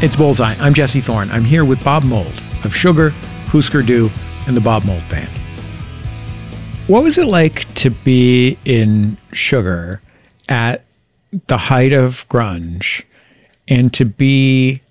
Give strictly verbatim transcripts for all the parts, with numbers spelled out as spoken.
It's Bullseye. I'm Jesse Thorne. I'm here with Bob Mould of Sugar, Husker Du, and the Bob Mould Band. What was it like to be in Sugar at the height of grunge and to be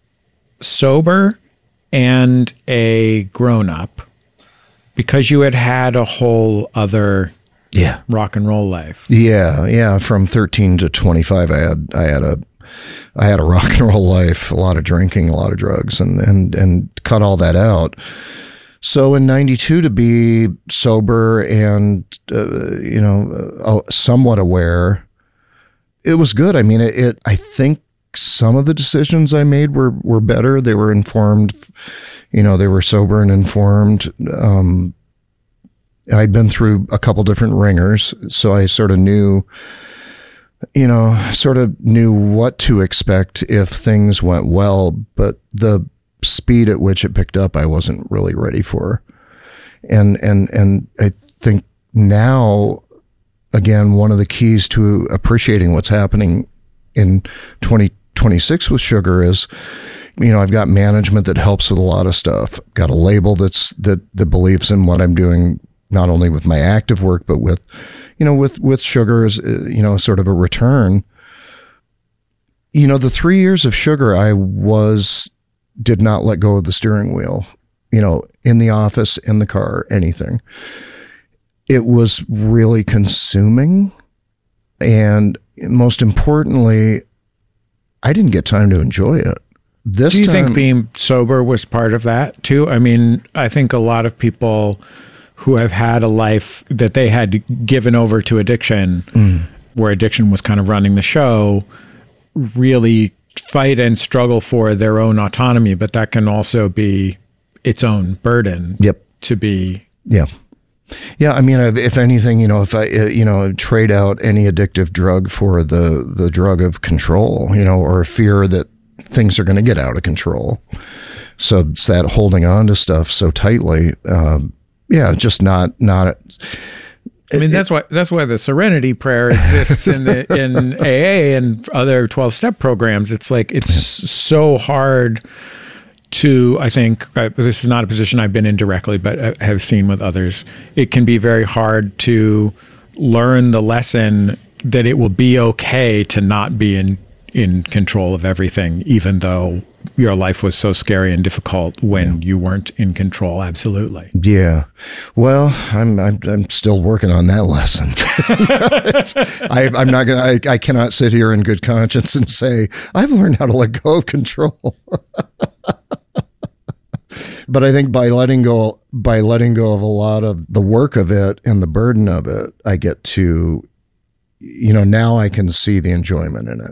sober and a grown-up because you had had a whole other yeah rock and roll life? Yeah, yeah. From thirteen to twenty-five, I had I had a I had a rock and roll life, a lot of drinking, a lot of drugs, and and and cut all that out. So in ninety-two, to be sober and uh, you know uh, somewhat aware, it was good. I mean, it, it. I think some of the decisions I made were were better. They were informed. You know, they were sober and informed. Um, I'd been through a couple different ringers, so I sort of knew. You know, sort of knew what to expect if things went well, but the speed at which it picked up, I wasn't really ready for. And and and I think now, again, one of the keys to appreciating what's happening in twenty twenty-six with Sugar is, you know, I've got management that helps with a lot of stuff. Got a label that's that that believes in what I'm doing, not only with my active work, but with, you know, with, with Sugar as, you know, sort of a return. You know, the three years of Sugar, I was, did not let go of the steering wheel, you know, in the office, in the car, anything. It was really consuming. And most importantly, I didn't get time to enjoy it. This Do you time, think being sober was part of that too? I mean, I think a lot of people who have had a life that they had given over to addiction, mm. where addiction was kind of running the show, really fight and struggle for their own autonomy, but that can also be its own burden. Yep. To be. Yeah. Yeah. I mean, if anything, you know, if I, you know, trade out any addictive drug for the, the drug of control, you know, or fear that things are going to get out of control. So it's that holding on to stuff so tightly, um, yeah, just not not. I mean, that's why that's why the Serenity Prayer exists in the, in A A and other twelve-step programs. It's like it's yeah. so hard to. I think uh, this is not a position I've been in directly, but I have seen with others. It can be very hard to learn the lesson that it will be okay to not be in in control of everything, even though your life was so scary and difficult when yeah. you weren't in control. Absolutely. Yeah. Well, I'm I'm, I'm still working on that lesson. I, I'm not gonna. I, I cannot sit here in good conscience and say I've learned how to let go of control. But I think by letting go, by letting go of a lot of the work of it and the burden of it, I get to, you know, now I can see the enjoyment in it.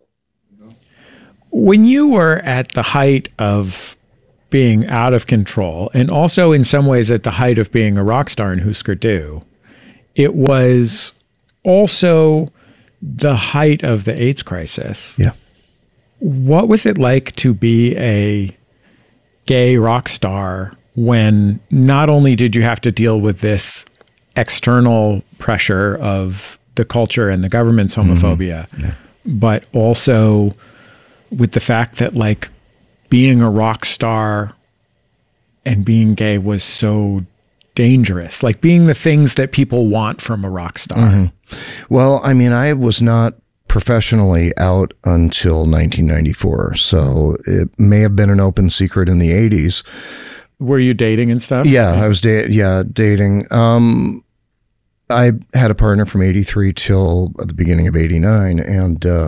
When you were at the height of being out of control, and also in some ways at the height of being a rock star in Husker Du, it was also the height of the AIDS crisis. Yeah. What was it like to be a gay rock star when not only did you have to deal with this external pressure of the culture and the government's homophobia, mm-hmm. yeah. but also with the fact that like being a rock star and being gay was so dangerous, like being the things that people want from a rock star? Mm-hmm. Well, I mean, I was not professionally out until nineteen ninety-four, so it may have been an open secret in the eighties. Were you dating and stuff? Yeah, I was da- yeah, dating. Um, I had a partner from eighty-three till the beginning of eighty-nine, and uh,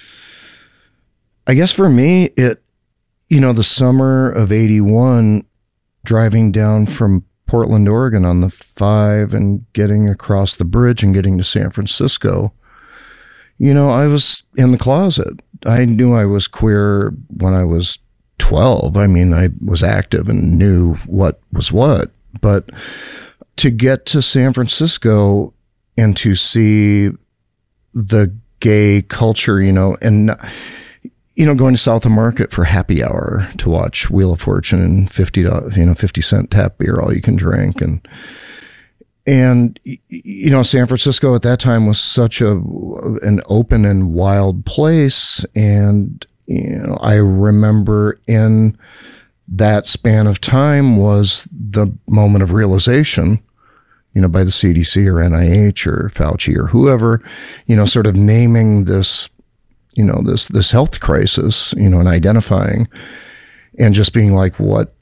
I guess for me, it, you know, the summer of eighty-one, driving down from Portland, Oregon on the five and getting across the bridge and getting to San Francisco, you know, I was in the closet. I knew I was queer when I was twelve. I mean, I was active and knew what was what. But to get to San Francisco and to see the gay culture, you know, and, you know, going to South of Market for happy hour to watch Wheel of Fortune and fifty, you know, fifty cent tap beer, all you can drink. And, and, you know, San Francisco at that time was such a, an open and wild place. And you know, I remember in that span of time was the moment of realization, you know, by the C D C or N I H or Fauci or whoever, you know, sort of naming this, you know, this, this health crisis, you know, and identifying and just being like, what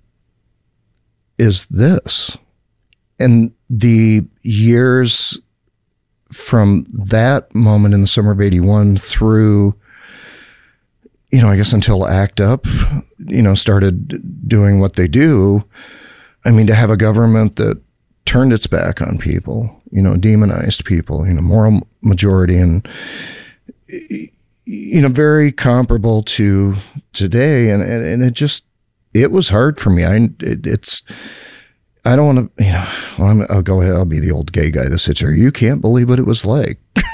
is this? And the years from that moment in the summer of eighty-one through, you know, I guess until ACT UP, you know, started doing what they do. I mean, to have a government that turned its back on people, you know, demonized people, you know, moral majority, and, you know, very comparable to today. And, and, and it just, it was hard for me. I, it, it's, I don't want to, you know, well, I'm, I'll go ahead. I'll be the old gay guy that sits here. You can't believe what it was like.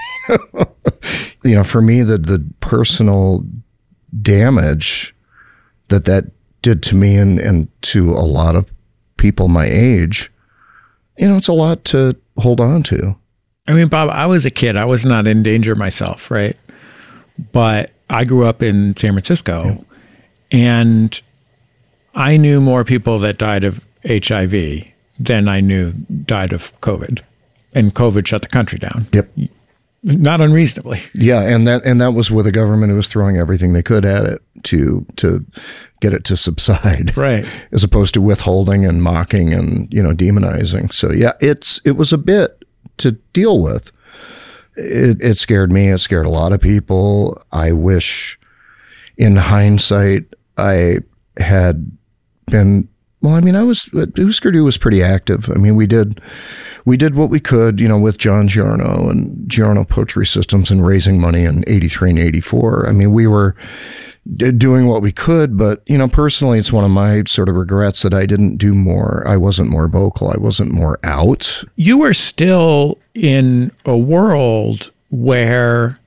You know, for me, the, the personal damage that that did to me and, and to a lot of people my age, you know, it's a lot to hold on to. I mean, Bob, I was a kid. I was not in danger myself, right? But I grew up in San Francisco, yeah. and I knew more people that died of H I V than I knew died of COVID. And COVID shut the country down. Yep. Not unreasonably. Yeah, and that and that was with a government who was throwing everything they could at it to to get it to subside. Right. As opposed to withholding and mocking and, you know, demonizing. So yeah, it's it was a bit to deal with. It, it scared me. It scared a lot of people. I wish, in hindsight, I had been. Well, I mean, I was, Husker Du was pretty active. I mean, we did, we did what we could, you know, with John Giorno and Giorno Poetry Systems and raising money in eighty-three and eighty-four. I mean, we were doing what we could, but, you know, personally, it's one of my sort of regrets that I didn't do more. I wasn't more vocal. I wasn't more out. You were still in a world where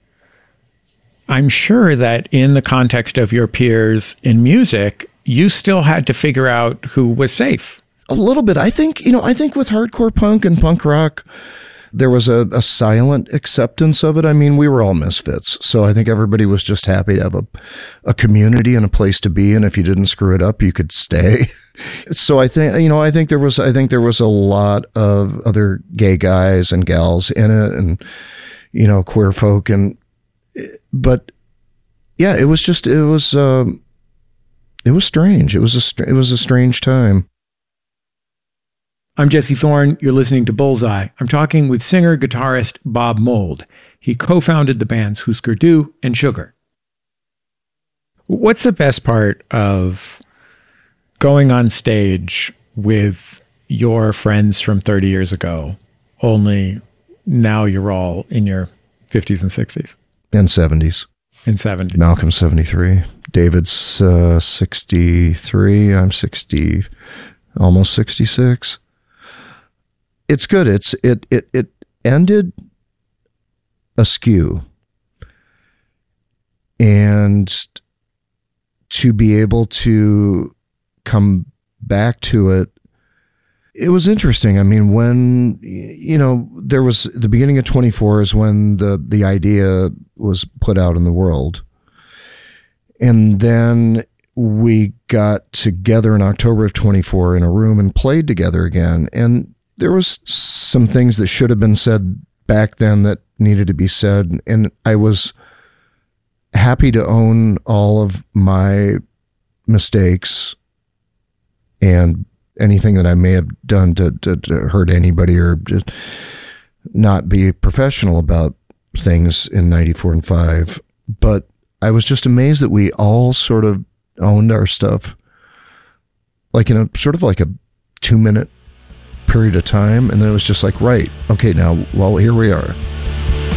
I'm sure that in the context of your peers in music, you still had to figure out who was safe. A little bit. I think, you know, I think with hardcore punk and punk rock, there was a, a silent acceptance of it. I mean, we were all misfits. So I think everybody was just happy to have a, a community and a place to be. And if you didn't screw it up, you could stay. So I think, you know, I think there was, I think there was a lot of other gay guys and gals in it and, you know, queer folk. And, but yeah, it was just, it was, um, It was strange. It was a it was a strange time. I'm Jesse Thorne. You're listening to Bullseye. I'm talking with singer guitarist Bob Mould. He co-founded the bands Husker Du and Sugar. What's the best part of going on stage with your friends from thirty years ago? Only now you're all in your fifties and sixties and seventies. In seventy. Malcolm's seventy-three. David's uh, sixty-three. I'm sixty, almost sixty-six. It's good. It's it it it ended askew, and to be able to come back to it, it was interesting. I mean, when, you know, there was the beginning of twenty-four is when the the idea was put out in the world. And then we got together in October of twenty-four in a room and played together again. And there was some things that should have been said back then that needed to be said. And I was happy to own all of my mistakes and anything that I may have done to, to, to hurt anybody or just not be professional about things in ninety-four and five. But I was just amazed that we all sort of owned our stuff, like in a sort of like a two minute period of time. And then it was just like, right, okay, now, well, here we are.